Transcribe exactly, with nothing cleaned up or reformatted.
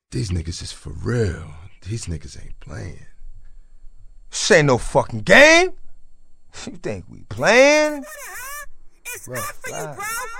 These niggas is for real. These niggas ain't playing. This ain't no fucking game. You think we playing? It's good for you, bro.